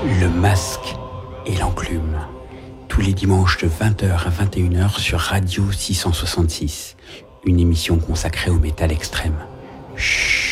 Le Masque et l'Enclume. Tous les dimanches de 20h à 21h sur Radio 666. Une émission consacrée au métal extrême. Chut.